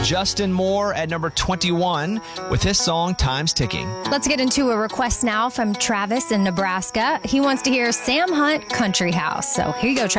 Justin Moore at number 21 with his song Time's Ticking. Let's get into a request now from Travis in Nebraska. He wants to hear Sam Hunt, Country House. So here you go, Travis.